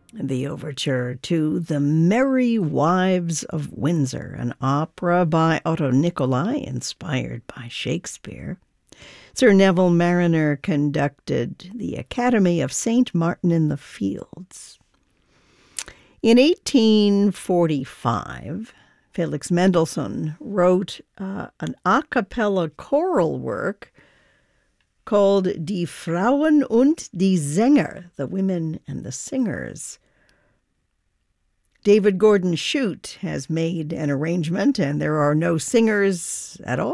The overture to The Merry Wives of Windsor, an opera by Otto Nicolai, inspired by Shakespeare. Sir Neville Marriner conducted the Academy of St. Martin in the Fields. In 1845, Felix Mendelssohn wrote an a cappella choral work called Die Frauen und die Sänger, the women and the singers. David Gordon Shute has made an arrangement, and there are no singers at all.